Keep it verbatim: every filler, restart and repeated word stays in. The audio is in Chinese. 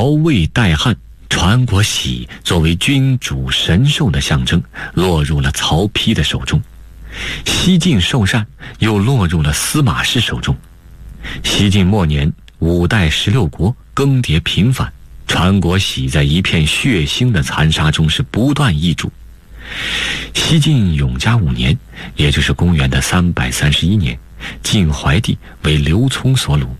曹魏代汉，传国玺作为君主神授的象征，落入了曹丕的手中；西晋寿善又落入了司马氏手中。西晋末年，五代十六国更迭频繁，传国玺在一片血腥的残杀中是不断易主。西晋永嘉五年，也就是公元的三百三十一年，晋怀帝为刘聪所掳，